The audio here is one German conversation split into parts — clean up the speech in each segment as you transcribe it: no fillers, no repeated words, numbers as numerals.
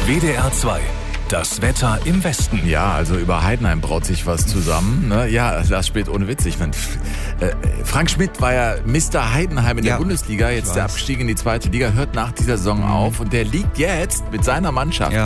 WDR 2. Das Wetter im Westen. Ja, also über Heidenheim braut sich was zusammen. Ne? Ja, Lars Spät, ohne Witz. Ich meine, Frank Schmidt war ja Mr. Heidenheim in der Bundesliga, jetzt der Abstieg in die zweite Liga, hört nach dieser Saison auf und der liegt jetzt mit seiner Mannschaft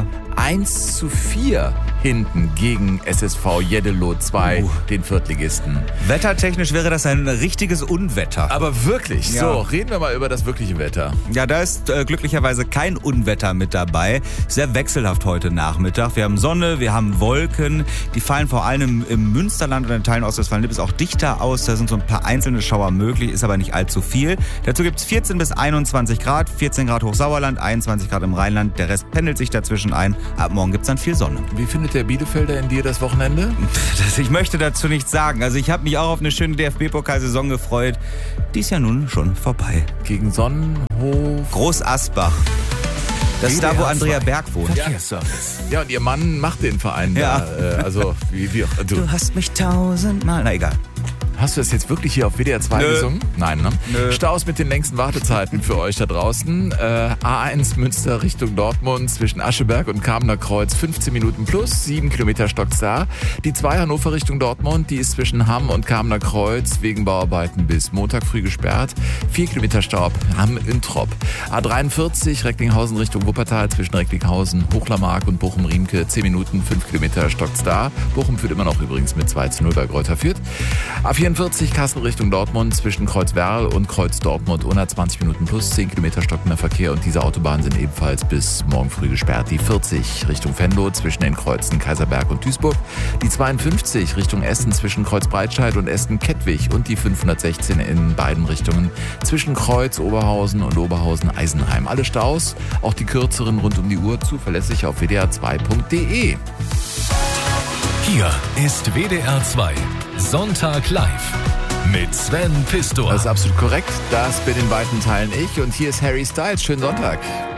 1:4 hinten gegen SSV Jeddelo 2, den Viertligisten. Wettertechnisch wäre das ein richtiges Unwetter. Aber wirklich, so, reden wir mal über das wirkliche Wetter. Ja, da ist glücklicherweise kein Unwetter mit dabei. Sehr wechselhaft heute Nachmittag. Wir haben Sonne, wir haben Wolken. Die fallen vor allem im Münsterland und in Teilen Ostwestfalen-Lippe auch dichter aus. Da sind so ein paar einzelne Schauer möglich, ist aber nicht allzu viel. Dazu gibt es 14 bis 21 Grad, 14 Grad Hochsauerland, 21 Grad im Rheinland. Der Rest pendelt sich dazwischen ein. Ab morgen gibt es dann viel Sonne. Wie findet der Bielefelder in dir das Wochenende? Ich möchte dazu nichts sagen. Also ich habe mich auch auf eine schöne DFB-Pokalsaison gefreut. Die ist ja nun schon vorbei. Gegen Sonnenhof. Groß Asbach. Das ist da, wo Andrea Berg wohnt. Verkehrsservice. Ja, und ihr Mann macht den Verein da. Also, wie auch du. Du hast mich 1000-mal... Na, egal. Hast du das jetzt wirklich hier auf WDR 2 gesungen? Nein, ne? Nö. Staus mit den längsten Wartezeiten für euch da draußen. A1 Münster Richtung Dortmund zwischen Ascheberg und Kamener Kreuz 15 Minuten plus, 7 Kilometer Stocks da. Die 2 Hannover Richtung Dortmund, die ist zwischen Hamm und Kamener Kreuz wegen Bauarbeiten bis Montag früh gesperrt. 4 Kilometer Stau ab Hamm-Introp. A43 Recklinghausen Richtung Wuppertal zwischen Recklinghausen, Hochlermark und Bochum-Riemke 10 Minuten, 5 Kilometer Stocks da. Bochum führt immer noch übrigens mit 2:0 bei Greuther Fürth. A44 Kassel Richtung Dortmund zwischen Kreuzwerl und Kreuz Dortmund 120 Minuten plus 10 Kilometer stockender Verkehr und diese Autobahnen sind ebenfalls bis morgen früh gesperrt. Die 40 Richtung Venlo zwischen den Kreuzen Kaiserberg und Duisburg, die 52 Richtung Essen zwischen Kreuzbreitscheid und Essen-Kettwig und die 516 in beiden Richtungen zwischen Kreuz Oberhausen und Oberhausen-Eisenheim. Alle Staus, auch die kürzeren rund um die Uhr, zuverlässig auf wdr2.de. Hier ist WDR 2. Sonntag live mit Sven Pistor. Das ist absolut korrekt. Das bin in weiten Teilen ich. Und hier ist Harry Styles. Schönen Sonntag.